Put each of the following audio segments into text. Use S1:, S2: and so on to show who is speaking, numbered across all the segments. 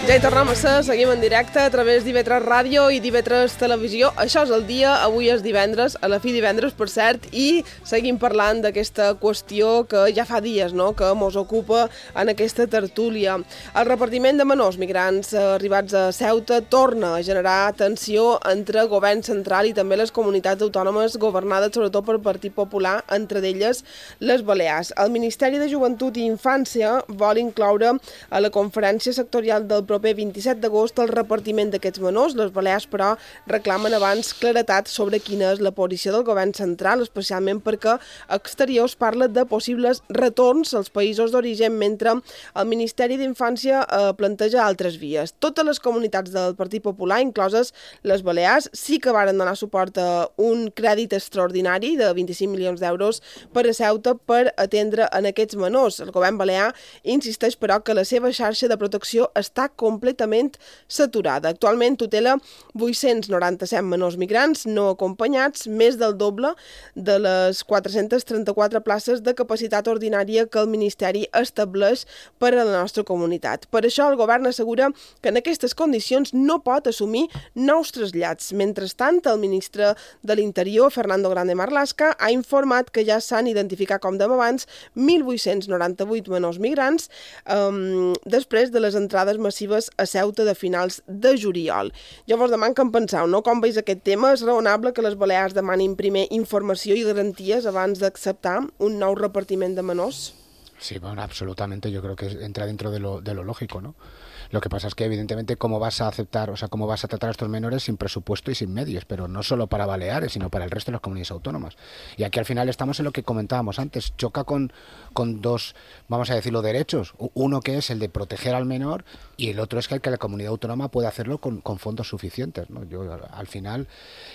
S1: Ja hi tornem a ser, seguim en directe a través d'IV3 Ràdio i d'IV3 Televisió. Això és el dia, avui és divendres, a la fi divendres, per cert, i seguim parlant d'aquesta qüestió que ja fa dies, no?, que mos ocupa en aquesta tertúlia. El repartiment de menors migrants arribats a Ceuta torna a generar tensió entre govern central i també les comunitats autònomes governades sobretot pel Partit Popular, entre d'elles les Balears. El Ministeri de Joventut i Infància vol incloure a la conferència sectorial del proper 27 d'agost el repartiment d'aquests menors. Les Balears, però, reclamen abans claretat sobre quina és la posició del govern central, especialment perquè Exteriors parla de possibles retorns als països d'origen, mentre el Ministeri d'Infància planteja altres vies. Totes les comunitats del Partit Popular, incloses les Balears, sí que varen donar suport a un crèdit extraordinari de 25 milions d'euros per a Ceuta per atendre en aquests menors. El govern balear insisteix, però, que la seva xarxa de protecció està completament saturada. Actualment tutela 897 menors migrants no acompanyats, més del doble de les 434 places de capacitat ordinària que el Ministeri estableix per a la nostra comunitat. Per això el govern assegura que en aquestes condicions no pot assumir nous trasllats. Mentrestant, el ministre de l'Interior, Fernando Grande Marlaska, ha informat que ja s'han identificat, com dèiem abans, 1.898 menors migrants després de les entrades massives a Ceuta de finals de juliol. Jo vos demano que en penseu, no? Com veus aquest tema? És raonable que les Balears demanin primer informació i garanties abans d'acceptar un nou repartiment de menors?
S2: Sí, bueno, absolutamente. Yo creo que entra dentro de lo lógico, ¿no? Lo que pasa es que, evidentemente, cómo vas a aceptar, o sea, cómo vas a tratar a estos menores sin presupuesto y sin medios, pero no solo para Baleares, sino para el resto de las comunidades autónomas. Y aquí al final estamos en lo que comentábamos antes, choca con dos, vamos a decirlo, derechos. Uno que es el de proteger al menor y el otro es que la comunidad autónoma puede hacerlo con fondos suficientes, ¿no? Yo, al final,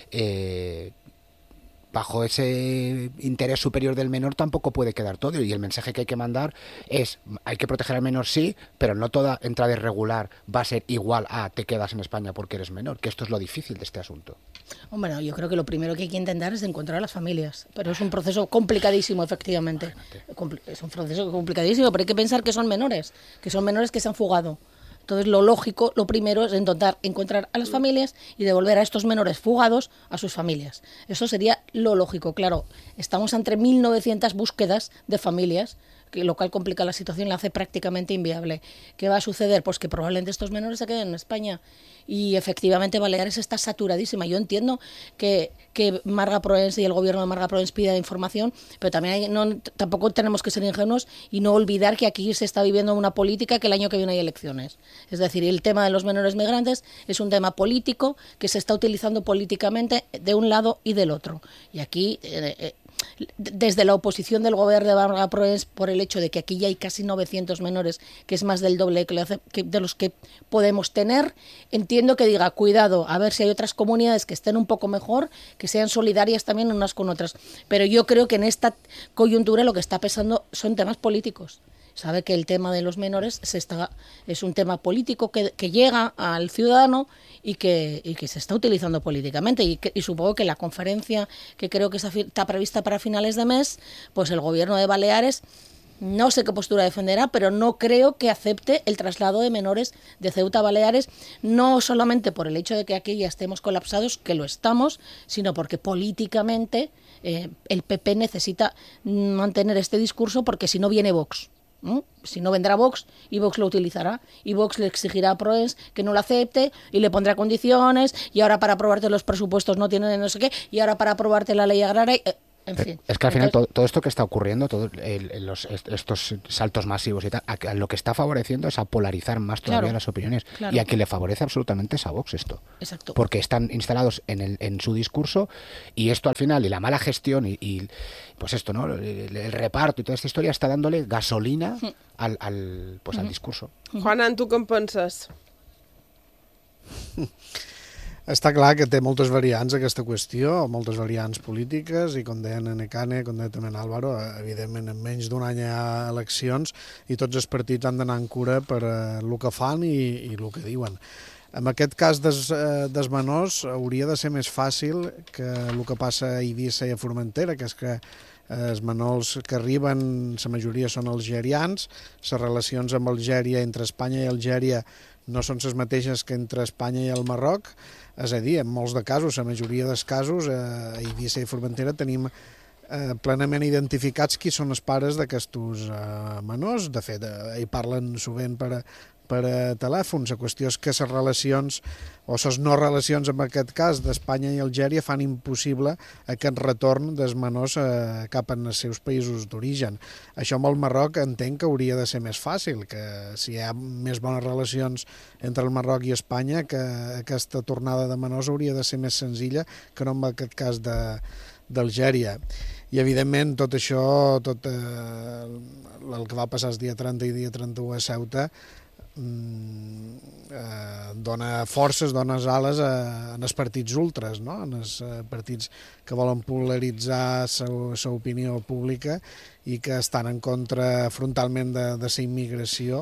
S2: bajo ese interés superior del menor tampoco puede quedar todo, y el mensaje que hay que mandar es: hay que proteger al menor, sí, pero no toda entrada irregular va a ser igual a te quedas en España porque eres menor, que esto es lo difícil de este asunto.
S3: Bueno, yo creo que lo primero que hay que intentar es encontrar a las familias, pero es un proceso complicadísimo, efectivamente. Es un proceso complicadísimo, pero hay que pensar que son menores que se han fugado. Entonces, lo lógico, lo primero es intentar encontrar a las familias y devolver a estos menores fugados a sus familias. Eso sería lo lógico. Claro, estamos entre 1.900 búsquedas de familias, lo cual complica la situación y la hace prácticamente inviable. ¿Qué va a suceder? Pues que probablemente estos menores se queden en España. Y efectivamente Baleares está saturadísima. Yo entiendo que Marga Proens y el gobierno de Marga Proens pida información, pero también tampoco tenemos que ser ingenuos y no olvidar que aquí se está viviendo una política, que el año que viene hay elecciones. Es decir, el tema de los menores migrantes es un tema político que se está utilizando políticamente de un lado y del otro. Y aquí desde la oposición del gobierno de Marga Proens, por el hecho de que aquí ya hay casi 900 menores, que es más del doble de los que podemos tener, entiendo que diga, cuidado, a ver si hay otras comunidades que estén un poco mejor, que sean solidarias también unas con otras. Pero yo creo que en esta coyuntura lo que está pesando son temas políticos. Sabe que el tema de los menores es un tema político que llega al ciudadano y que se está utilizando políticamente. Y supongo que la conferencia, que creo que está prevista para finales de mes, pues el gobierno de Baleares, no sé qué postura defenderá, pero no creo que acepte el traslado de menores de Ceuta a Baleares, no solamente por el hecho de que aquí ya estemos colapsados, que lo estamos, sino porque políticamente el PP necesita mantener este discurso, porque si no viene Vox. Si no, vendrá Vox y Vox lo utilizará, y Vox le exigirá a Proens que no lo acepte y le pondrá condiciones, y ahora para aprobarte los presupuestos no tienen no sé qué, y ahora para aprobarte la ley agraria, en fin.
S2: Es que al final todo esto que está ocurriendo, estos saltos masivos y tal, lo que está favoreciendo es a polarizar más todavía las opiniones, y a quien le favorece absolutamente es a Vox esto.
S3: Exacto.
S2: Porque están instalados en su discurso, y esto al final, y la mala gestión y pues esto, ¿no? El reparto y toda esta historia está dándole gasolina al discurso.
S1: Juanan, tu què en penses?
S4: Està clar que té moltes variants aquesta qüestió, moltes variants polítiques, i com deien en Ecane, com deia també en Álvaro, evidentment en menys d'un any hi ha eleccions i tots els partits han d'anar en cura per el que fan i el que diuen. En aquest cas dels menors hauria de ser més fàcil que el que passa a Eivissa i a Formentera, que és que els menors que arriben, la majoria són algerians, les relacions amb Algèria, entre Espanya i Algèria, no són les mateixes que entre Espanya i el Marroc, és a dir, en molts de casos, la majoria dels casos, a Eivissa i Formentera tenim plenament identificats qui són els pares d'aquests menors. De fet, hi parlen sovint per telèfon. La qüestió és que les relacions o les no relacions, en aquest cas, d'Espanya i Algèria fan impossible aquest retorn dels menors cap als seus països d'origen. Això amb el Marroc entenc que hauria de ser més fàcil, que si hi ha més bones relacions entre el Marroc i Espanya, que aquesta tornada de menors hauria de ser més senzilla que no en aquest cas d'Algèria. I, evidentment, tot això, tot el que va passar el dia 30 i dia 31 a Ceuta, dona forces, dona ales en els partits ultres, no? En els partits que volen polaritzar la opinió pública i que estan en contra frontalment de la immigració,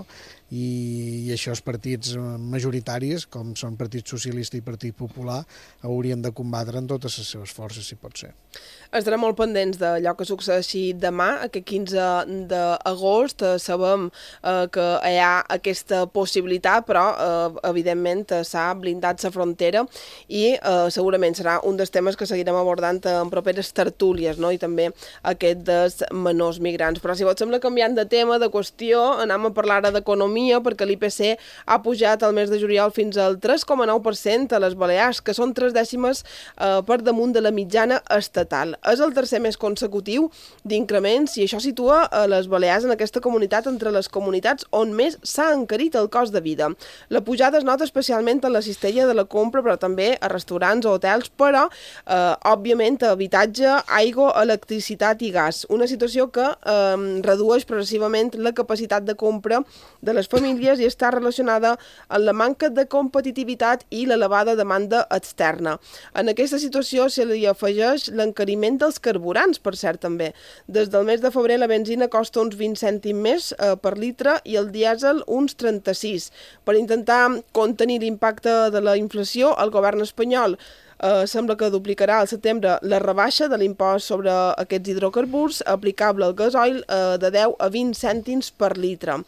S4: i això els partits majoritaris, com són Partit Socialista i Partit Popular, haurien de combatre en totes les seves forces, si pot ser.
S1: Estarem molt pendents d'allò que succeeixi demà, aquest 15 d'agost. Sabem que hi ha aquesta possibilitat, però evidentment s'ha blindat la frontera i segurament serà un dels temes que seguirem abordant en properes tertúlies, no? I també aquest dels menors migrants. Però si vos sembla, canviant de tema, de qüestió, anem a parlar ara d'economia, perquè l'IPC ha pujat al mes de juliol fins al 3,9% a les Balears, que són 3 dècimes per damunt de la mitjana estatal. És el tercer mes consecutiu d'increments i això situa a les Balears en aquesta comunitat entre les comunitats on més s'ha encarit el cost de vida. La pujada es nota especialment en la cistella de la compra, però també a restaurants o hotels, però òbviament a habitatge, aigua, electricitat i gas. Una situació que redueix progressivament la capacitat de compra de les famílies i està relacionada amb la manca de competitivitat i l'elevada demanda externa. En aquesta situació se li afegeix l'encariment dels carburants, per cert, també. Des del mes de febrer la benzina costa uns 20 cèntims més per litre i el dièsel uns 36. Per intentar contenir l'impacte de la inflació, el govern espanyol sembla que duplicarà al setembre la rebaixa de l'impost sobre aquests hidrocarburs aplicable al gasoil de 10 a 20 cèntims per litre.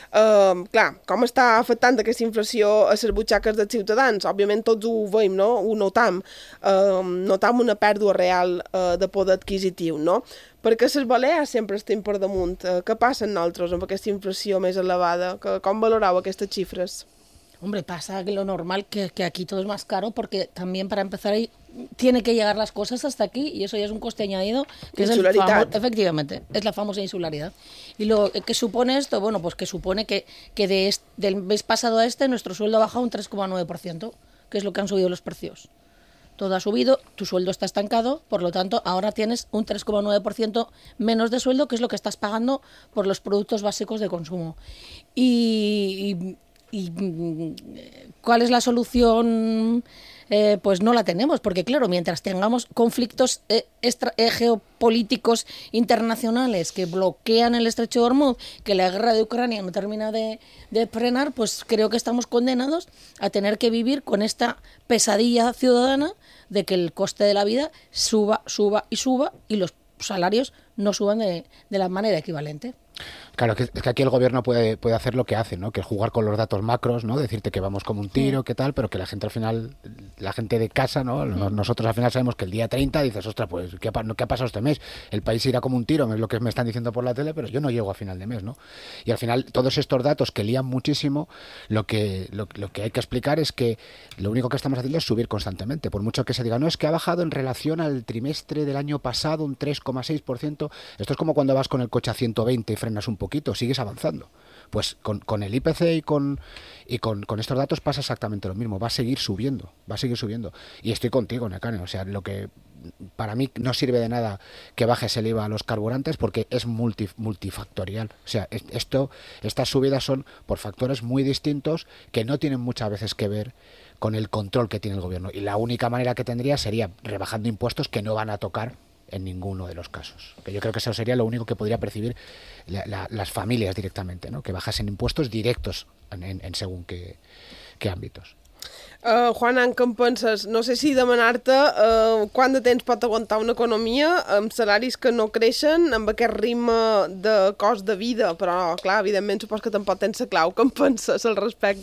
S1: Clar, com està afectant aquesta inflació a les butxaques dels ciutadans? Òbviament tots ho veiem, no? Ho notam. Notam una pèrdua real de poder adquisitiu, no? Perquè les Balears sempre estem per damunt. Què passa en nosaltres amb aquesta inflació més elevada? Com valoreu aquestes xifres?
S3: Hombre, pasa que lo normal que aquí todo es más caro porque también para empezar ahí tiene que llegar las cosas hasta aquí y eso ya es un coste añadido que es efectivamente, es la famosa insularidad. Y lo que supone esto, bueno, pues que supone que del mes pasado a nuestro sueldo ha bajado un 3,9%, que es lo que han subido los precios. Todo ha subido, tu sueldo está estancado, por lo tanto, ahora tienes un 3,9% menos de sueldo, que es lo que estás pagando por los productos básicos de consumo. ¿Y cuál es la solución? Pues no la tenemos, porque claro, mientras tengamos conflictos geopolíticos internacionales que bloquean el estrecho de Hormuz, que la guerra de Ucrania no termina de frenar, pues creo que estamos condenados a tener que vivir con esta pesadilla ciudadana de que el coste de la vida suba y los salarios no suban de la manera equivalente.
S2: Claro, es que aquí el gobierno puede hacer lo que hace, ¿no? Que es jugar con los datos macros, ¿no? Decirte que vamos como un tiro, qué tal, pero que la gente al final, la gente de casa, ¿no? Nosotros al final sabemos que el día 30 dices, ostras, pues, ¿qué ha pasado este mes? El país irá como un tiro, es lo que me están diciendo por la tele, pero yo no llego a final de mes, ¿no? Y al final, todos estos datos que lían muchísimo, lo que hay que explicar es que lo único que estamos haciendo es subir constantemente. Por mucho que se diga, no, es que ha bajado en relación al trimestre del año pasado un 3,6%. Esto es como cuando vas con el coche a 120 y frenas un poquito, sigues avanzando. Pues con el IPC y con estos datos pasa exactamente lo mismo, va a seguir subiendo. Y estoy contigo, Nekane, o sea, lo que para mí no sirve de nada que bajes el IVA a los carburantes porque es multifactorial. O sea, estas subidas son por factores muy distintos que no tienen muchas veces que ver con el control que tiene el gobierno. Y la única manera que tendría sería rebajando impuestos que no van a tocar en ninguno de los casos. Que yo creo que eso sería lo único que podría percibir las familias directamente, ¿no? Que bajasen impuestos directos en según qué ámbitos.
S1: Juan, què en penses? No sé si demanar-te quant de temps pot aguantar una economia amb salaris que no creixen, amb aquest ritme de cost de vida, però, clar, evidentment, supos que tampoc tens la clau. Què en penses al respecte?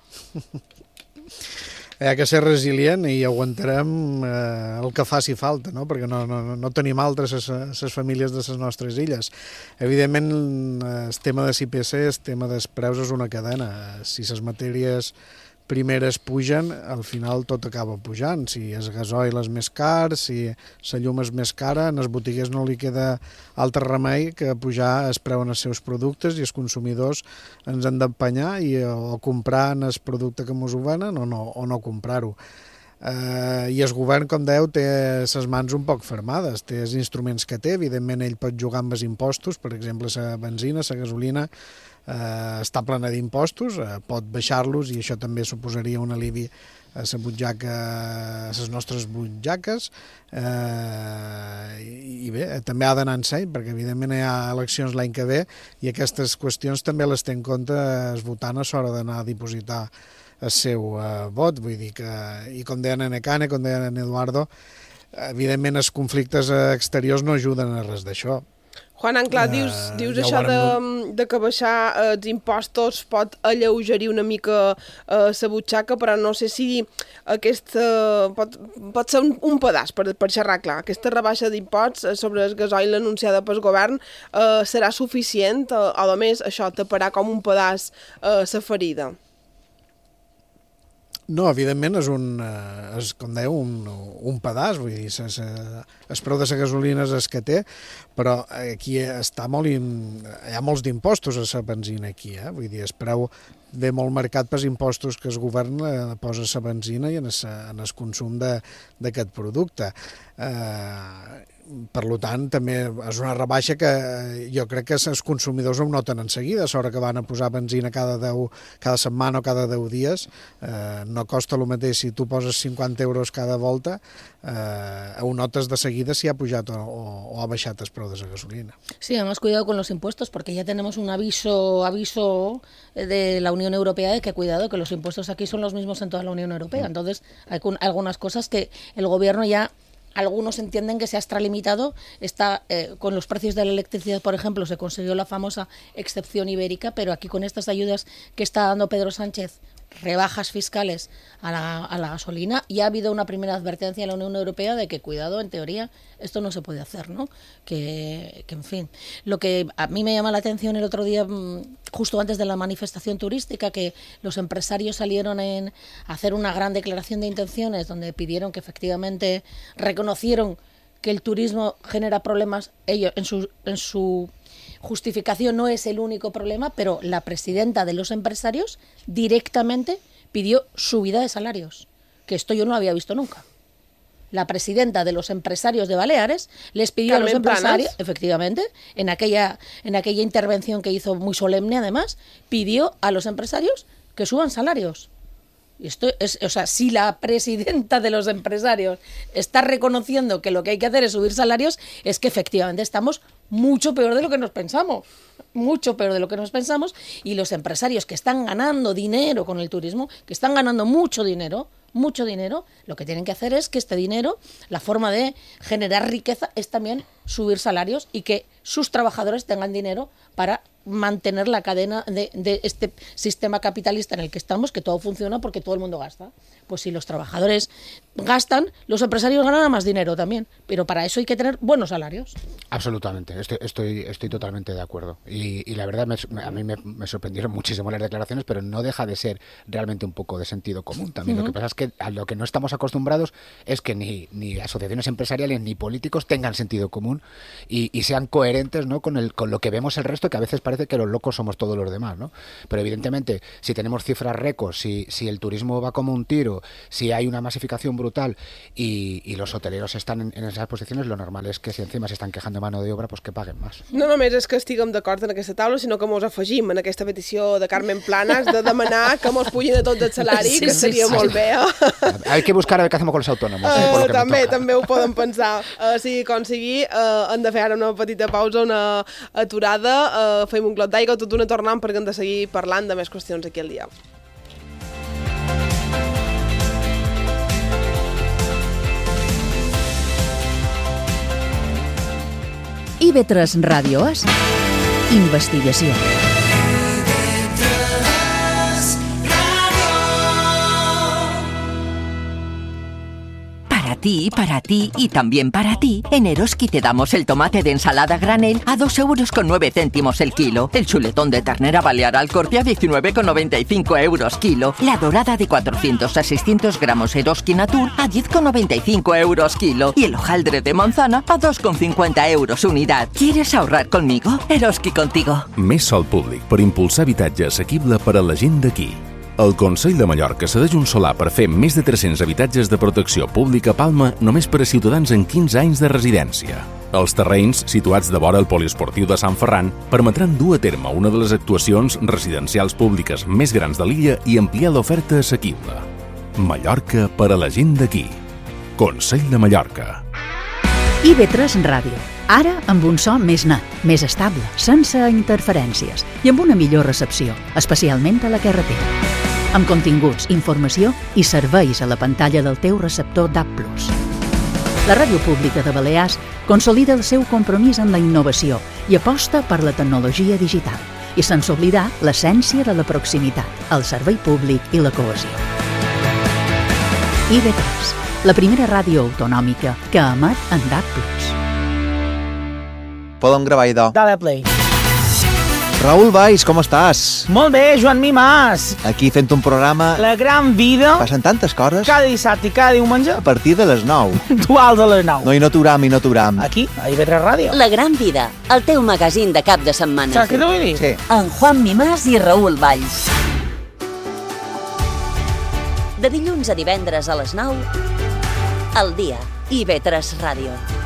S4: Hi ha que ser resilient i aguantarem el que faci falta, no? Perquè no tenim altres les famílies de les nostres illes. Evidentment, el tema de l'IPC, el tema dels preus és una cadena. Si les matèries primeres pugen, al final tot acaba pujant. Si el gasoil és més car, si la llum és més cara, en els botiguers no li queda altre remei que pujar el preu en els seus productes i els consumidors ens han d'empenyar o comprar en el producte que ens ho venen o no comprar-ho. I el govern, com dèieu, té les mans un poc fermades, té els instruments que té, evidentment ell pot jugar amb els impostos, per exemple la benzina, la gasolina, està plena d'impostos, pot baixar-los i això també suposaria un alivi a la butxaca, a les nostres butxaques, i bé, també ha d'anar en seny, perquè evidentment hi ha eleccions l'any que ve i aquestes qüestions també les té en compte els votants a l'hora d'anar a dipositar el seu vot, vull dir que, i com deien en Ecane, com deien en Eduardo, evidentment els conflictes exteriors no ajuden a res d'això.
S1: Juan Anclà, dius ja això de que baixar els impostos pot alleugerir una mica la butxaca, però no sé si aquesta pot ser un pedaç, per xerrar clar. Aquesta rebaixa d'imposts sobre el gasoil anunciada pel govern serà suficient o, a més, això taparà com un pedaç la ferida?
S4: No, evidentment és com dèieu, un pedaç, vull dir, el preu de la gasolina és el que té, però aquí hi ha molts d'impostos a la benzina aquí, vull dir, el preu ve molt marcat pels impostos que el govern posa a la benzina i en el consum d'aquest producte. Per tant, també és una rebaixa que jo crec que els consumidors ho noten en seguida, a l'hora que van a posar benzina cada setmana o cada 10 dies, no costa el mateix si tu poses 50 euros cada volta, ho notes de seguida si ha pujat o ha baixat el preu de la gasolina.
S3: Sí, además cuidado con los impuestos, porque ya tenemos un aviso de la Unión Europea de que cuidado, que los impuestos aquí son los mismos en toda la Unión Europea. Entonces, hay algunas cosas que el gobierno ya... Algunos entienden que se ha extralimitado, con los precios de la electricidad, por ejemplo, se consiguió la famosa excepción ibérica, pero aquí con estas ayudas que está dando Pedro Sánchez, rebajas fiscales a la gasolina, ya ha habido una primera advertencia en la Unión Europea de que, cuidado, en teoría, esto no se puede hacer, ¿no? Que en fin. Lo que a mí me llama la atención el otro día, justo antes de la manifestación turística, que los empresarios salieron a hacer una gran declaración de intenciones donde pidieron que efectivamente reconocieron que el turismo genera problemas. Ellos, en su justificación no es el único problema, pero la presidenta de los empresarios directamente pidió subida de salarios, que esto yo no lo había visto nunca. La presidenta de los empresarios de Baleares les pidió a los empresarios, efectivamente, en aquella intervención que hizo muy solemne además, pidió a los empresarios que suban salarios. Y esto es, o sea, si la presidenta de los empresarios está reconociendo que lo que hay que hacer es subir salarios, es que efectivamente estamos mucho peor de lo que nos pensamos. Mucho peor de lo que nos pensamos. Y los empresarios que están ganando dinero con el turismo, que están ganando mucho dinero, lo que tienen que hacer es que este dinero, la forma de generar riqueza es también subir salarios y que sus trabajadores tengan dinero para mantener la cadena de este sistema capitalista en el que estamos, que todo funciona porque todo el mundo gasta. Pues si los trabajadores gastan, los empresarios ganan más dinero también, pero para eso hay que tener buenos salarios.
S2: Absolutamente, estoy totalmente de acuerdo. Y la verdad, a mí me sorprendieron muchísimo las declaraciones, pero no deja de ser realmente un poco de sentido común también. Lo que pasa es que a lo que no estamos acostumbrados es que ni asociaciones empresariales ni políticos tengan sentido común y sean coherentes, ¿no?, con lo que vemos el resto, que a veces parece que los locos somos todos los demás, ¿no? Pero evidentemente, si tenemos cifras récord, si el turismo va como un tiro, si hay una masificación brutal y los hoteleros están en esas posiciones, lo normal es que si encima se están quejando de mano de obra, pues que paguen más.
S1: No només és que estiguem d'acord en aquesta taula, sinó que mos afegim en aquesta petició de Carmen Planas de demanar que mos pugin a tots el salari, que seria molt bé.
S2: Hay que buscar a ver qué hacemos con los autónomos.
S1: També ho poden pensar. Si sigui, hem de fer ara una petita pausa, una aturada, fem un clot d'aigua, tot una tornant perquè hem de seguir parlant de més qüestions aquí al dia.
S5: IB3 Ràdio És Investigació.
S6: ti, para ti y también para ti, en Eroski te damos el tomate de ensalada granel a 2,09 € el kilo. El chuletón de ternera balear al corte a 19,95 € kilo. La dorada de 400 a 600 gramos Eroski Natur a 10,95 € kilo. Y el hojaldre de manzana a 2,50 € unidad. ¿Quieres ahorrar conmigo? Eroski contigo.
S7: Més sòl públic per impulsar habitatge assequible per a la gent d'aquí. El Consell de Mallorca cedeix un solar per fer més de 300 habitatges de protecció pública a Palma només per a ciutadans amb 15 anys de residència. Els terrenys, situats de vora el poliesportiu de Sant Ferran, permetran dur a terme una de les actuacions residencials públiques més grans de l'illa i ampliar l'oferta assequible. Mallorca per a la gent d'aquí. Consell de Mallorca.
S5: IB3 Ràdio. Ara amb un so més net, més estable, sense interferències i amb una millor recepció, especialment a la carretera. Amb continguts, informació i serveis a la pantalla del teu receptor DAB+. La Ràdio Pública de Balears consolida el seu compromís amb la innovació i aposta per la tecnologia digital, i sense oblidar l'essència de la proximitat, el servei públic i la cohesió. IB3, la primera ràdio autonòmica que emet en DAB+.
S8: Podem gravar, idò.
S9: Dale play.
S8: Raül Valls, com estàs?
S9: Molt bé, Joan Mimàs.
S8: Aquí fent un programa...
S9: La gran vida.
S8: Passen tantes coses.
S9: Cada dissabte i cada diumenge.
S8: A partir de les 9.
S9: Puntuals a les 9.
S8: No, i no t'uram.
S9: Aquí, a IB3 Ràdio.
S10: La gran vida, el teu magazín de cap de setmana.
S9: Saps què t'ho vull dir?
S8: Sí.
S10: En Juan Mimàs i Raül Valls. De dilluns a divendres a les 9, al dia, IB3 Ràdio.